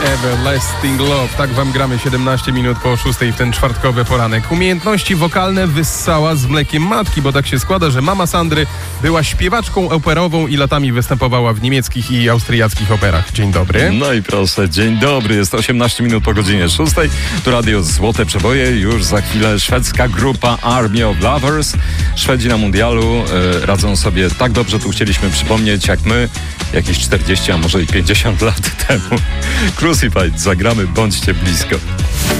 Everlasting Love. Tak wam gramy 17 minut po 6 w ten czwartkowy poranek. Umiejętności wokalne wyssała z mlekiem matki, bo tak się składa, że mama Sandry była śpiewaczką operową i latami występowała w niemieckich i austriackich operach. Dzień dobry. No i proszę, dzień dobry. Jest 18 minut po godzinie 6. Tu radio Złote Przeboje. Już za chwilę szwedzka grupa Army of Lovers. Szwedzi na mundialu radzą sobie tak dobrze, tu chcieliśmy przypomnieć, jak my jakieś 40, a może i 50 lat temu. Crucified zagramy, bądźcie blisko.